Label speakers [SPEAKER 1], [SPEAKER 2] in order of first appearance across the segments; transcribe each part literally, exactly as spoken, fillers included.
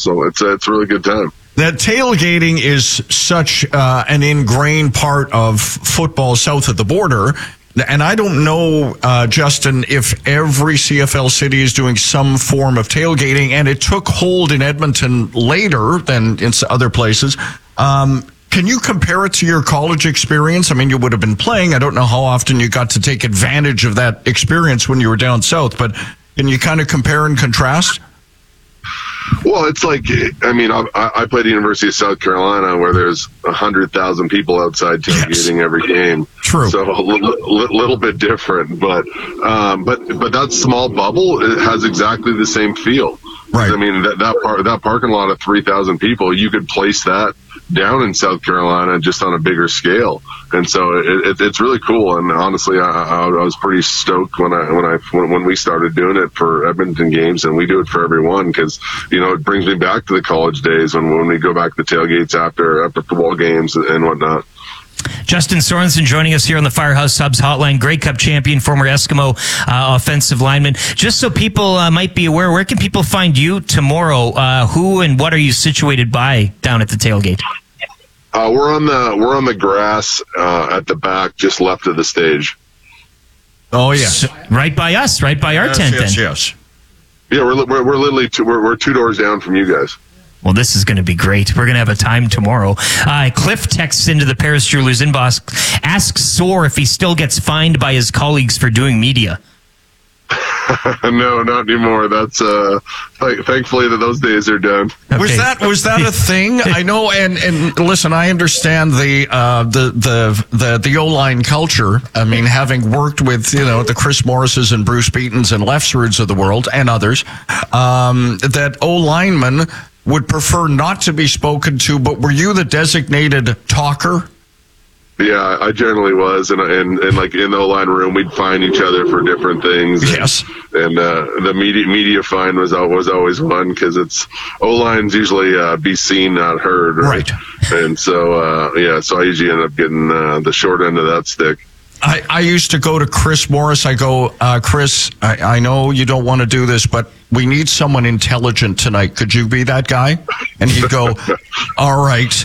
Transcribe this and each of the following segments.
[SPEAKER 1] So it's a, it's a really good time.
[SPEAKER 2] That tailgating is such uh, an ingrained part of football south of the border. And I don't know, uh, Justin, if every C F L city is doing some form of tailgating, and it took hold in Edmonton later than in other places. Um, can you compare it to your college experience? I mean, you would have been playing. I don't know how often you got to take advantage of that experience when you were down south, but can you kind of compare and contrast?
[SPEAKER 1] Well, it's like, I mean, I, I played at the University of South Carolina where there's one hundred thousand people outside tailgating yes. every game.
[SPEAKER 2] True.
[SPEAKER 1] So a little, little bit different, but, um, but, but that small bubble, it has exactly the same feel.
[SPEAKER 2] Right.
[SPEAKER 1] I mean, that, that part, that parking lot of three thousand people, you could place that down in South Carolina just on a bigger scale. And so it, it, it's really cool. And honestly, I, I was pretty stoked when I, when I, when, when we started doing it for Edmonton games, and we do it for everyone because, you know, it brings me back to the college days when, when we go back to tailgates after, after football games and whatnot.
[SPEAKER 3] Justin Sorensen joining us here on the Firehouse Subs Hotline. Grey Cup champion, former Eskimo uh, offensive lineman. Just so people uh, might be aware, where can people find you tomorrow? Uh, who and what are you situated by down at the tailgate?
[SPEAKER 1] Uh, we're on the we're on the grass uh, at the back, just left of the stage.
[SPEAKER 2] Oh yes,
[SPEAKER 3] so, right by us, right by our
[SPEAKER 2] yes,
[SPEAKER 3] tent.
[SPEAKER 2] Yes,
[SPEAKER 3] then.
[SPEAKER 2] yes.
[SPEAKER 1] Yeah, we're we're, we're literally two, we're we're two doors down from you guys.
[SPEAKER 3] Well, this is going to be great. We're going to have a time tomorrow. Uh, Cliff texts into the Paris Jewelers inbox, asks Soar if he still gets fined by his colleagues for doing media.
[SPEAKER 1] No, not anymore. That's uh, th- thankfully that those days are done.
[SPEAKER 2] Okay. Was that was that a thing? I know, and, and listen, I understand the uh, the the the the O-line culture. I mean, having worked with you know the Chris Morrises and Bruce Beatons and Lefsruds of the world and others, um, that O-linemen would prefer not to be spoken to. But were you the designated talker?
[SPEAKER 1] Yeah, I generally was, and and, and like in the O-line room, we'd find each other for different things.
[SPEAKER 2] Yes,
[SPEAKER 1] and, and uh, the media media find was always always one because it's O-lines usually uh, be seen, not heard, right? right. And so uh, yeah, so I usually end up getting uh, the short end of that stick.
[SPEAKER 2] I, I used to go to Chris Morris. I go, uh, Chris, I, I know you don't want to do this, but we need someone intelligent tonight. Could you be that guy? And he'd go, all right.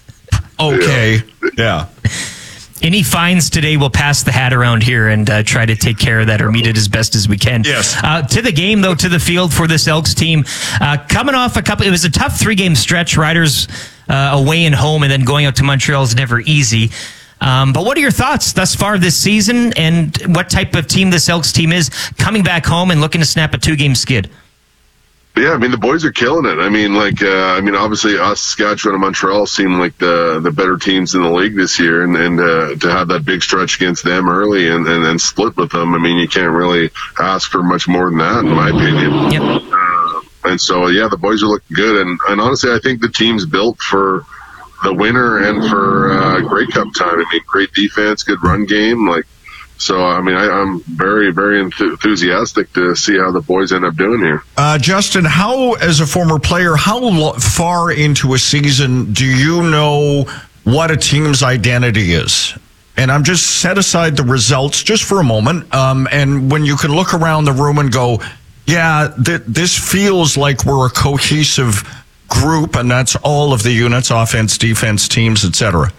[SPEAKER 2] Okay. Yeah.
[SPEAKER 3] Any fines today, we'll pass the hat around here and uh, try to take care of that or meet it as best as we can.
[SPEAKER 2] Yes.
[SPEAKER 3] Uh, to the game, though, to the field for this Elks team. Uh, coming off a couple, it was a tough three-game stretch. Riders uh, away and home, and then going out to Montreal is never easy. Um, but what are your thoughts thus far this season, and what type of team this Elks team is coming back home and looking to snap a two-game skid?
[SPEAKER 1] Yeah, I mean, the boys are killing it. I mean, like, uh, I mean, obviously us, Saskatchewan and Montreal seem like the the better teams in the league this year, and, and uh, to have that big stretch against them early and, and then split with them, I mean, you can't really ask for much more than that, in my opinion.
[SPEAKER 3] Yep.
[SPEAKER 1] Uh, and so, yeah, the boys are looking good, and, and honestly, I think the team's built for the winter and for uh, Grey Cup time. I mean, great defense, good run game, like, so, I mean, I, I'm very, very enth- enthusiastic to see how the boys end up doing here.
[SPEAKER 2] Uh, Justin, how, as a former player, how lo- far into a season do you know what a team's identity is? And I'm just set aside the results just for a moment. Um, and when you can look around the room and go, yeah, th- this feels like we're a cohesive group, and that's all of the units, offense, defense, teams, et cetera.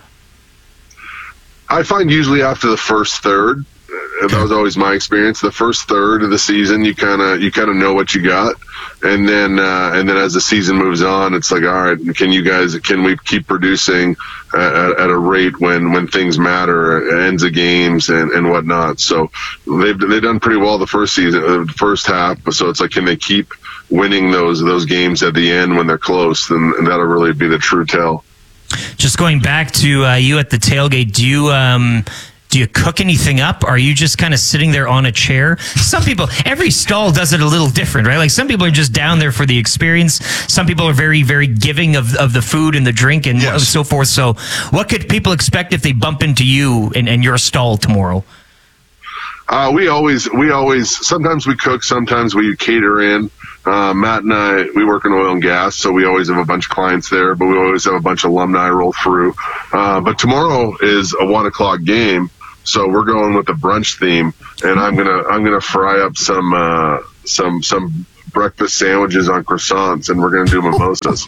[SPEAKER 1] I find usually after the first third, uh, that was always my experience. The first third of the season, you kind of you kind of know what you got, and then uh, and then as the season moves on, it's like, all right, can you guys can we keep producing uh, at, at a rate when, when things matter, ends of games and, and whatnot. So they've they've done pretty well the first season, the uh, first half. So it's like, can they keep winning those those games at the end when they're close? And, and that'll really be the true tell.
[SPEAKER 3] Just going back to uh, you at the tailgate, do you um, do you cook anything up? Are you just kind of sitting there on a chair? Some people, every stall does it a little different, right? Like some people are just down there for the experience. Some people are very, very giving of of the food and the drink and yes. so forth. So what could people expect if they bump into you and, and your stall tomorrow?
[SPEAKER 1] Uh, we always, we always, sometimes we cook, sometimes we cater in. Uh, Matt and I, we work in oil and gas, so we always have a bunch of clients there, but we always have a bunch of alumni roll through. Uh, but tomorrow is a one o'clock game, so we're going with the brunch theme, and I'm gonna, I'm gonna fry up some, uh, some, some breakfast sandwiches on croissants, and we're going to do mimosas.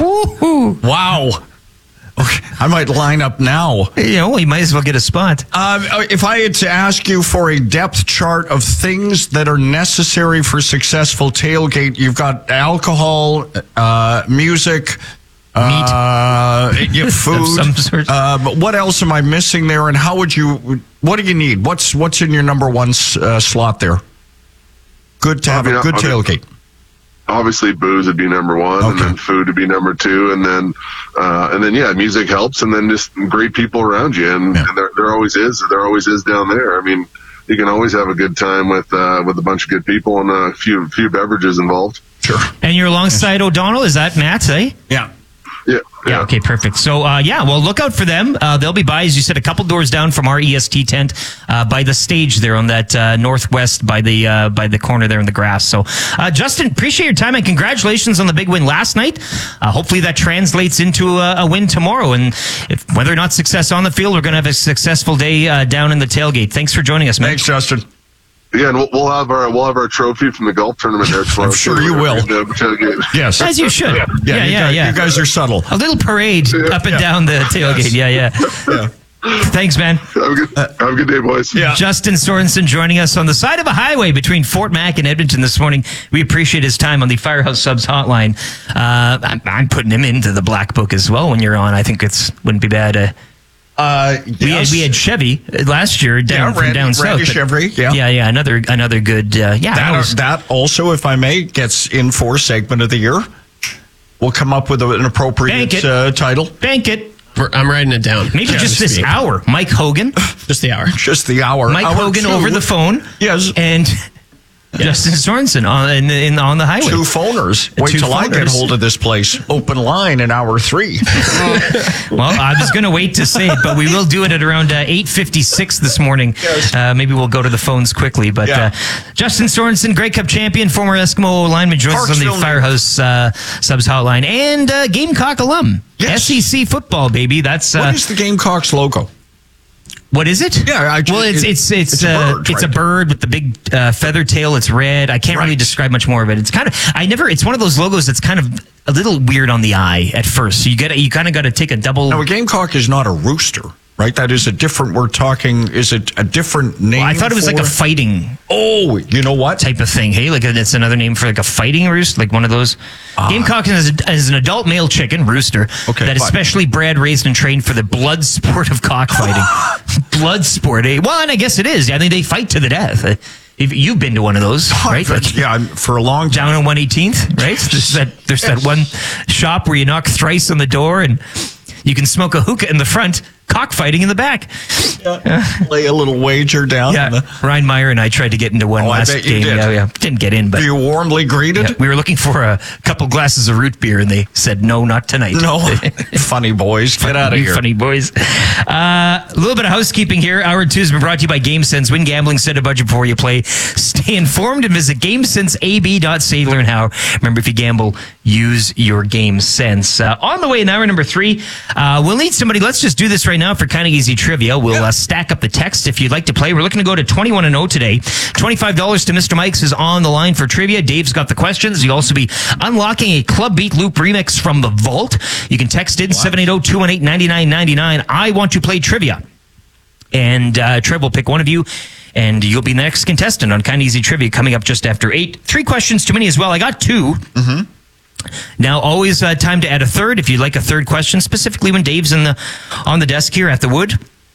[SPEAKER 2] Wow. Okay, I might line up now.
[SPEAKER 3] You know, you might as well get a spot.
[SPEAKER 2] Um, if I had to ask you for a depth chart of things that are necessary for successful tailgate, you've got alcohol, uh, music, uh, yeah, food.
[SPEAKER 3] Of some sort.
[SPEAKER 2] Uh, but what else am I missing there? And how would you? What do you need? What's what's in your number one uh, slot there? Good to have
[SPEAKER 1] I mean,
[SPEAKER 2] a good
[SPEAKER 1] I mean,
[SPEAKER 2] tailgate.
[SPEAKER 1] Obviously, booze would be number one,
[SPEAKER 2] Okay.
[SPEAKER 1] and then food would be number two, and then, uh, and then, yeah, music helps, and then just great people around you, and,
[SPEAKER 2] Yeah.
[SPEAKER 1] and there, there always is, there always is down there. I mean, you can always have a good time with uh, with a bunch of good people and a few few beverages involved.
[SPEAKER 2] Sure.
[SPEAKER 3] And you're alongside O'Donnell. Is that Matt, eh?
[SPEAKER 2] Yeah.
[SPEAKER 1] Yeah,
[SPEAKER 3] Yeah, okay, perfect. So, uh, yeah, well, look out for them. Uh, they'll be by, as you said, a couple doors down from our E S T tent uh, by the stage there on that uh, northwest by the uh, by the corner there in the grass. So, uh, Justin, appreciate your time and congratulations on the big win last night. Uh, hopefully that translates into a, a win tomorrow. And if whether or not success on the field, we're going to have a successful day uh, down in the tailgate. Thanks for joining us, man.
[SPEAKER 2] Thanks, Justin.
[SPEAKER 1] Yeah, and we'll, we'll have our we'll have our trophy from the golf tournament there tomorrow.
[SPEAKER 2] I'm sure you will. Yes.
[SPEAKER 3] As you should. Yeah, yeah,
[SPEAKER 2] you
[SPEAKER 3] yeah.
[SPEAKER 2] guys,
[SPEAKER 3] yeah.
[SPEAKER 2] You guys are subtle.
[SPEAKER 3] A little parade up and
[SPEAKER 2] Yeah.
[SPEAKER 3] down the tailgate. Yeah, yeah.
[SPEAKER 2] Yeah.
[SPEAKER 3] Thanks, man.
[SPEAKER 1] Have a good have a good day, boys.
[SPEAKER 2] Yeah.
[SPEAKER 3] Justin Sorensen joining us on the side of a highway between Fort Mac and Edmonton this morning. We appreciate his time on the Firehouse Subs hotline. Uh, I'm, I'm putting him into the black book as well when you're on. I think it's wouldn't be bad. Uh,
[SPEAKER 2] Uh,
[SPEAKER 3] we, had,
[SPEAKER 2] yes.
[SPEAKER 3] we had Chevy last year down
[SPEAKER 2] Yeah,
[SPEAKER 3] from
[SPEAKER 2] Randy-
[SPEAKER 3] down south.
[SPEAKER 2] Randy
[SPEAKER 3] but-
[SPEAKER 2] Chevry, yeah.
[SPEAKER 3] yeah, yeah. Another another good. Uh, yeah,
[SPEAKER 2] That,
[SPEAKER 3] that was-
[SPEAKER 2] that also, if I may, gets in for segment of the year. We'll come up with an appropriate
[SPEAKER 3] Bank it.
[SPEAKER 2] uh, title.
[SPEAKER 3] bank it.
[SPEAKER 4] We're- I'm writing it down.
[SPEAKER 3] Maybe
[SPEAKER 4] Yeah,
[SPEAKER 3] just this
[SPEAKER 4] speak.
[SPEAKER 3] hour. Mike Hogan.
[SPEAKER 4] Just the hour.
[SPEAKER 2] Just the hour.
[SPEAKER 3] Mike
[SPEAKER 2] hour
[SPEAKER 3] Hogan
[SPEAKER 2] two.
[SPEAKER 3] over the phone.
[SPEAKER 2] Yes.
[SPEAKER 3] And Justin Sorensen on in, in on the highway.
[SPEAKER 2] Two phoners. Wait
[SPEAKER 3] Two
[SPEAKER 2] till I get
[SPEAKER 3] phoners.
[SPEAKER 2] hold of this place. Open line in hour three.
[SPEAKER 3] Well, I was going to wait to say it, but we will do it at around uh, eight fifty-six this morning.
[SPEAKER 2] Yes.
[SPEAKER 3] Uh, maybe we'll go to the phones quickly. But
[SPEAKER 2] Yeah.
[SPEAKER 3] uh, Justin Sorensen, Grey Cup champion, former Eskimo lineman, joins us on the
[SPEAKER 2] Parksville
[SPEAKER 3] Firehouse uh, Subs hotline, and uh, Gamecock alum.
[SPEAKER 2] Yes.
[SPEAKER 3] S E C football, baby. That's uh,
[SPEAKER 2] What is the Gamecocks logo?
[SPEAKER 3] what is it?
[SPEAKER 2] Yeah, I-
[SPEAKER 3] well, it's
[SPEAKER 2] it-
[SPEAKER 3] it's it's
[SPEAKER 2] it's a
[SPEAKER 3] uh,
[SPEAKER 2] bird,
[SPEAKER 3] it's a
[SPEAKER 2] right?
[SPEAKER 3] bird with the big uh, feather tail. It's red. I can't really
[SPEAKER 2] Right.
[SPEAKER 3] describe much more of it. It's kind of I never. It's one of those logos that's kind of a little weird on the eye at first. So you get you kind of got to take a double.
[SPEAKER 2] Now, a Gamecock is not a rooster, right? That is a different, we're talking, is it a different name?
[SPEAKER 3] I thought it was like a
[SPEAKER 2] for-
[SPEAKER 3] fighting
[SPEAKER 2] Oh, you know what?
[SPEAKER 3] type of thing. Hey, like it's another name for like a fighting rooster, like one of those. Gamecock is, a, is an adult male chicken rooster
[SPEAKER 2] Okay,
[SPEAKER 3] that is
[SPEAKER 2] fine.
[SPEAKER 3] specially bred, raised, and trained for the blood sport of cockfighting. Blood sport, eh? Well, and I guess it is. I mean, they fight to the death. Uh, If you've been to one of those, right? Like,
[SPEAKER 2] yeah, I'm- for a long time.
[SPEAKER 3] down on one eighteenth, right? There's that there's that one shop where you knock thrice on the door and you can smoke a hookah in the front, cockfighting in the back.
[SPEAKER 2] Lay a little wager down.
[SPEAKER 3] Yeah,
[SPEAKER 2] in the-
[SPEAKER 3] Ryan Meyer and I tried to get into one
[SPEAKER 2] Oh, I
[SPEAKER 3] last
[SPEAKER 2] bet you
[SPEAKER 3] game.
[SPEAKER 2] did.
[SPEAKER 3] Yeah, yeah, didn't get in, but
[SPEAKER 2] Were you warmly greeted?
[SPEAKER 3] yeah, we were looking for a couple glasses of root beer, and they said no, not tonight.
[SPEAKER 2] No. Funny boys. Get out of
[SPEAKER 3] You
[SPEAKER 2] here.
[SPEAKER 3] funny boys. Uh, a little bit of housekeeping here. Hour two has been brought to you by GameSense. Win gambling, set a budget before you play. Stay informed and visit gamesense a b dot c to learn how. Remember, if you gamble, use your GameSense. Uh, on the way in hour number three, uh, we'll need somebody. Let's just do this right now for kind of easy trivia. We'll uh, stack up the text if you'd like to play. We're looking to go to twenty-one and oh today. twenty-five dollars to Mister Mike's is on the line for trivia. Dave's got the questions. You'll also be unlocking a Club Beat Loop remix from the Vault. You can text in seven eight zero, two one eight, nine nine nine nine. I want to play trivia. And uh, Trev will pick one of you, and you'll be the next contestant on Kind of Easy Trivia coming up just after eight. Three questions too many as well. I got two. Mm-hmm. Now, always uh, time to add a third if you'd like a third question, specifically when Dave's in the on the desk here at the Wood.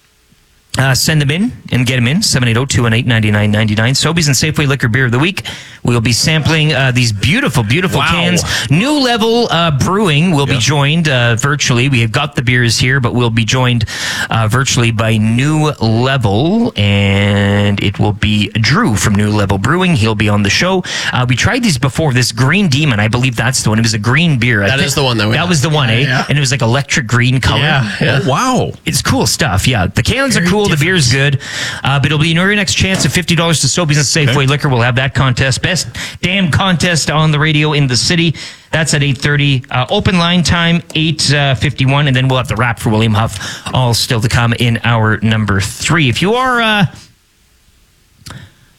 [SPEAKER 3] Uh, send them in and get them in. seven eight zero, two one eight, nine nine nine nine. Sobeys and Safeway Liquor Beer of the Week. We'll be sampling uh, these beautiful, beautiful
[SPEAKER 2] Wow.
[SPEAKER 3] cans. New Level uh, Brewing will be
[SPEAKER 2] Yeah.
[SPEAKER 3] joined uh, virtually. We have got the beers here, but we'll be joined uh, virtually by New Level, and it will be Drew from New Level Brewing. He'll be on the show. Uh, we tried these before. This Green Demon, I believe that's the one. It was a green beer. I
[SPEAKER 4] That
[SPEAKER 3] think-
[SPEAKER 4] is the one that we
[SPEAKER 3] That
[SPEAKER 4] had.
[SPEAKER 3] was the one,
[SPEAKER 4] Yeah,
[SPEAKER 3] eh?
[SPEAKER 4] yeah.
[SPEAKER 3] And it was like electric green color.
[SPEAKER 4] Yeah, yeah.
[SPEAKER 2] Oh, wow.
[SPEAKER 3] It's cool stuff, yeah. The cans
[SPEAKER 4] Very
[SPEAKER 3] are cool, the
[SPEAKER 4] different.
[SPEAKER 3] beer's good, uh, but it'll be your next chance of fifty dollars to Sobeys and Safeway
[SPEAKER 2] Okay.
[SPEAKER 3] Liquor. We'll have that contest. Best damn contest on the radio in the city. That's at eight thirty. Uh, open line time, eight fifty-one, and then we'll have the wrap for William Huff, all still to come in hour number three. If you are... Uh,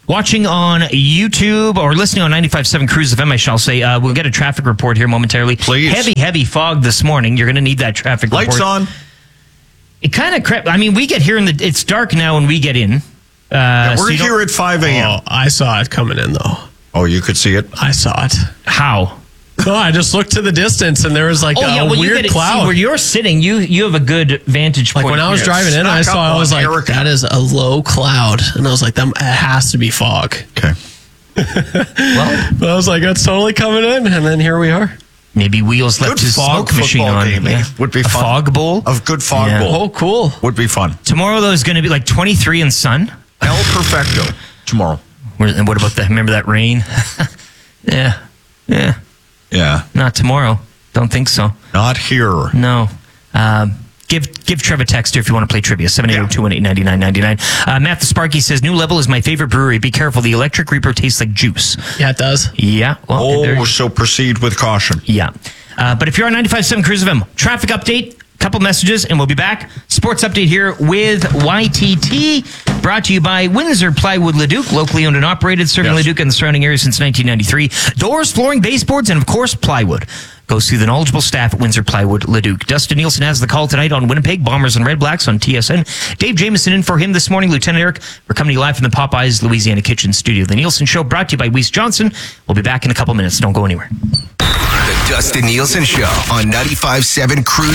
[SPEAKER 3] Watching on YouTube or listening on ninety-five point seven Cruise F M, I shall say, uh, we'll get a traffic report here momentarily.
[SPEAKER 2] Please.
[SPEAKER 3] Heavy, heavy fog this morning. You're going to need that traffic report.
[SPEAKER 2] Lights on.
[SPEAKER 3] It kind of crept. I mean, we get here in the. It's dark now when we get in. Uh,
[SPEAKER 2] Yeah, we're
[SPEAKER 3] so you
[SPEAKER 2] here
[SPEAKER 3] don't-
[SPEAKER 2] at five a.m.
[SPEAKER 4] Oh, I saw it coming in, though.
[SPEAKER 2] Oh, you could see it?
[SPEAKER 4] I saw it.
[SPEAKER 3] How?
[SPEAKER 4] No, I just looked to the distance, and there was like
[SPEAKER 3] Oh,
[SPEAKER 4] a
[SPEAKER 3] yeah, well, you
[SPEAKER 4] weird
[SPEAKER 3] get it,
[SPEAKER 4] cloud.
[SPEAKER 3] see, where you're sitting, you you have a good vantage point.
[SPEAKER 4] Like when I was
[SPEAKER 3] here.
[SPEAKER 4] driving in, I
[SPEAKER 2] Snuck
[SPEAKER 4] saw,
[SPEAKER 2] up
[SPEAKER 4] I was
[SPEAKER 2] on
[SPEAKER 4] like,
[SPEAKER 2] Erica.
[SPEAKER 4] that is a low cloud. And I was like, that it has to be fog.
[SPEAKER 2] Okay.
[SPEAKER 3] Well,
[SPEAKER 4] But I was like, that's totally coming in. And then here we are.
[SPEAKER 3] maybe Wheels left
[SPEAKER 2] Good
[SPEAKER 3] his
[SPEAKER 2] fog
[SPEAKER 3] smoke machine
[SPEAKER 2] football
[SPEAKER 3] on.
[SPEAKER 2] game, eh? Would be
[SPEAKER 3] a
[SPEAKER 2] fun.
[SPEAKER 3] fog bowl.
[SPEAKER 2] A good fog
[SPEAKER 3] Yeah.
[SPEAKER 2] bowl.
[SPEAKER 4] Oh, cool.
[SPEAKER 2] Would be fun.
[SPEAKER 3] Tomorrow, though, is going to be like twenty-three and sun.
[SPEAKER 2] El Perfecto tomorrow.
[SPEAKER 3] Where- And what about that? Remember that rain? yeah. Yeah.
[SPEAKER 2] Yeah.
[SPEAKER 3] Not tomorrow. Don't think so.
[SPEAKER 2] Not here.
[SPEAKER 3] No. Um, give give Trev a text here if you want to play trivia. seven eight zero, two one eight, nine nine nine nine. Uh, Matt the Sparky says, New Level is my favorite brewery. Be careful. The Electric Reaper tastes like juice.
[SPEAKER 4] Yeah, it does.
[SPEAKER 3] Yeah. Well, there-
[SPEAKER 2] Oh, so proceed with caution.
[SPEAKER 3] yeah. Uh, but if you're on ninety-five point seven Cruise F M, traffic update, couple messages, and we'll be back. Sports update here with Y T T, brought to you by Windsor Plywood Leduc, locally owned and operated, serving
[SPEAKER 2] Yes.
[SPEAKER 3] Leduc and the surrounding area since nineteen ninety-three. Doors, flooring, baseboards, and of course, plywood. Go see the knowledgeable staff at Windsor Plywood Leduc. Dustin Nielsen has the call tonight on Winnipeg Bombers and Red Blacks on T S N. Dave Jameson in for him this morning. Lieutenant Eric, we're coming to you live from the Popeyes Louisiana Kitchen Studio. The Nielsen Show brought to you by Weiss Johnson. We'll be back in a couple minutes. Don't go anywhere.
[SPEAKER 5] The Dustin Nielsen Show on ninety-five point seven Cruise